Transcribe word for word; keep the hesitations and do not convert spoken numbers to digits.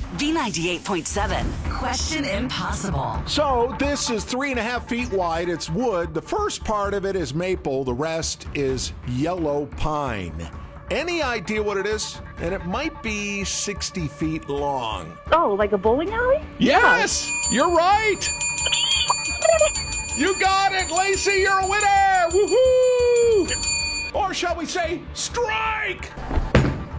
B ninety-eight point seven. Question Impossible. So this is three and a half feet wide. It's wood. The first part of it is maple. The rest is yellow pine. Any idea what it is? And it might be sixty feet long. Oh, like a bowling alley? Yes! You're right! You got it, Lacey! You're a winner! Woohoo! Or shall we say, strike!